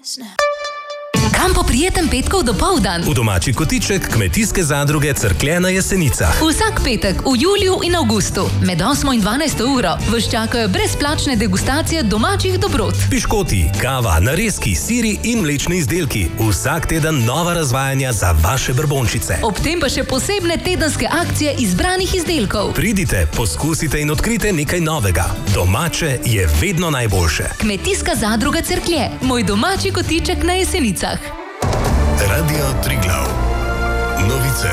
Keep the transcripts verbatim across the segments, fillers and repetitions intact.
Kam po prijeten petkov dopoldan? V domači kotiček Kmetijske zadruge Cerklje na Jesenicah. Vsak petek v juliju in avgustu med osmo in dvanajsto uro vas čakajo brezplačne degustacije domačih dobrot. Piškoti, kava, narezki, siri in mlečni izdelki. Vsak teden nova razvajanja za vaše brbončice. Ob tem pa še posebne tedenske akcije izbranih izdelkov. Pridite, poskusite in odkrite nekaj novega. Domače je vedno najboljše. Kmetijska zadruga Cerklje, moj domači kotiček na Jesenicah. Radio Triglav. Novice.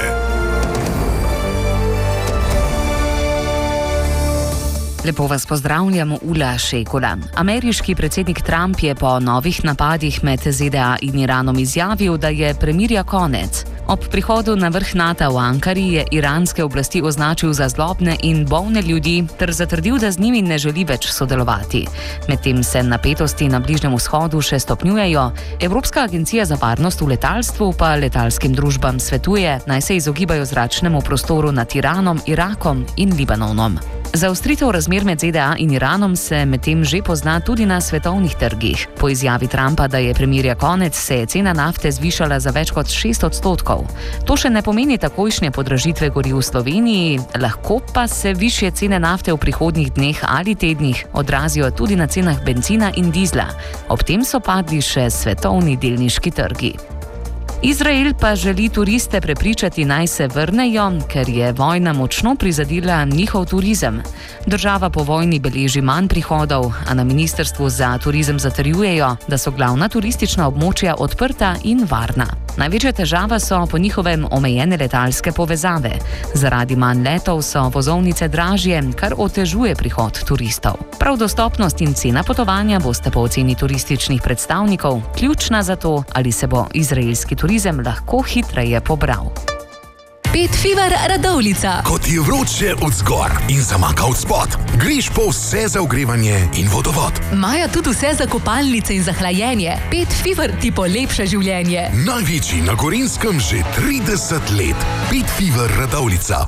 Lepo vas pozdravljam, Ula Šekula. Ameriški predsednik Trump je po novih napadih med Z D A in Iranom izjavil, da je premirja konec. Ob prihodu na vrh Nata v Ankari je iranske oblasti označil za zlobne in bolne ljudi ter zatrdil, da z njimi ne želi več sodelovati. Medtem se napetosti na Bližnjem vzhodu še stopnjujejo, Evropska agencija za varnost v letalstvu pa letalskim družbam svetuje, naj se izogibajo zračnemu prostoru nad Iranom, Irakom in Libanonom. Zaostritev razmer med Z D A in Iranom se medtem že pozna tudi na svetovnih trgih. Po izjavi Trumpa, da je premirja konec, se je cena nafte zvišala za več kot šest odstotkov. To še ne pomeni takojšnje podražitve goriv v Sloveniji, lahko pa se višje cene nafte v prihodnjih dneh ali tednih odrazijo tudi na cenah bencina in dizla. Ob tem so padli še svetovni delniški trgi. Izrael pa želi turiste prepričati, naj se vrnejo, ker je vojna močno prizadela njihov turizem. Država po vojni beleži manj prihodov, a na ministrstvu za turizem zatrjujejo, da so glavna turistična območja odprta in varna. Največja težava so po njihovem omejene letalske povezave. Zaradi manj letov so vozovnice dražje, kar otežuje prihod turistov. Prav dostopnost in cena potovanja boste po oceni turističnih predstavnikov ključna za to, ali se bo izraelski turizem lahko hitreje pobral. Pet Fever Radovljica. Ko ti je vroče od zgor in zamaka od spod, greš po vse za ogrevanje in vodovod. Maja tudi vse za kopalnice in za hlajenje. Pet Fever ti polepša življenje. Največji na Gorenjskem že trideset let. Pet Fever Radovljica.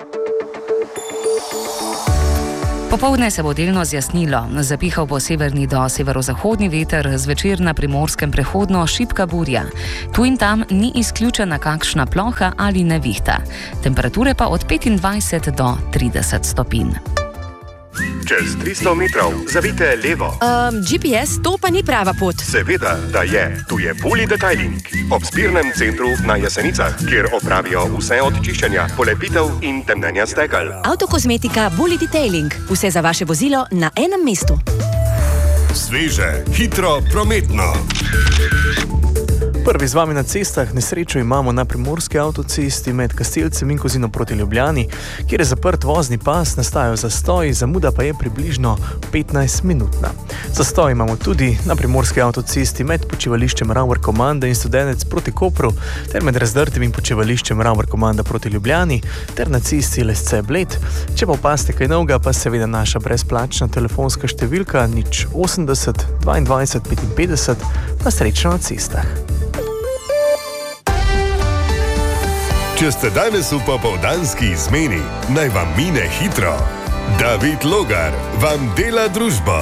Popoldne se bo delno zjasnilo, zapihal bo severni do severozahodni veter, zvečer na Primorskem prehodno šibka burja. Tu in tam ni izključena kakšna ploha ali nevihta. Temperature pa od petindvajset do trideset stopinj. Čez tristo metrov zavite levo. Um, G P S, to pa ni prava pot. Seveda, da je. Tu je Bully Detailing. Ob zbirnem centru na Jesenicah, kjer opravijo vse od čiščenja, polepitev in temnenja stekel. Avtokozmetika Bully Detailing. Vse za vaše vozilo na enem mestu. Sveže, hitro, prometno. Prvi z vami na cestah. Nesrečo imamo na primorski avtocesti med Kastelcem in Kozino proti Ljubljani, kjer je zaprt vozni pas, nastajajo zastoji, zamuda pa je približno petnajst minutna. Zastoj imamo tudi na primorski avtocesti med počivališčem Ravor Komanda in Studenec proti Kopru, ter med Razdrtim in počivališčem Ravor Komanda proti Ljubljani, ter na cesti Lesce Bled. Če pa opaste kaj novega, pa seveda naša brezplačna telefonska številka nič osemdeset dvaindvajset petinpetdeset, pa srečno na cestah. Če ste danes v popoldanski izmeni, naj vam mine hitro. David Logar vam dela družbo.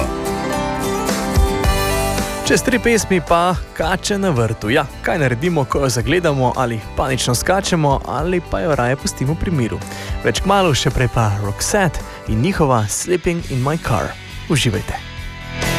Čez tri pesmi pa Kače na vrtu. Ja, kaj naredimo, ko jo zagledamo, ali panično skačemo, ali pa jo raje pustimo pri miru. Več kmalu, še prej pa Roxette in njihova Sleeping in my car. Uživajte.